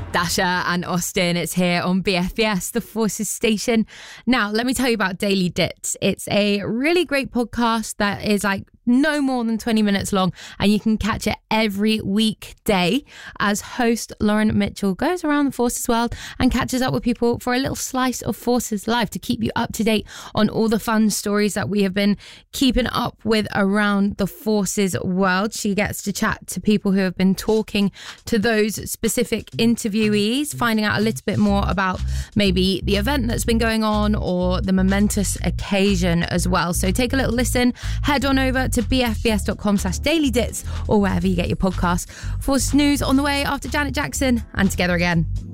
Dasha and Austin, it's here on BFBS, the Forces station. Now, let me tell you about Daily Dits. It's a really great podcast that is like no more than 20 minutes long, and you can catch it every weekday as host Lauren Mitchell goes around the Forces world and catches up with people for a little slice of Forces life to keep you up to date on all the fun stories that we have been keeping up with around the Forces world. She gets to chat to people who have been talking to those specific interviewees, finding out a little bit more about maybe the event that's been going on or the momentous occasion as well. So take a little listen, head on over to bfbs.com/dailydits or wherever you get your podcasts. Forces News on the way after Janet Jackson and Together Again.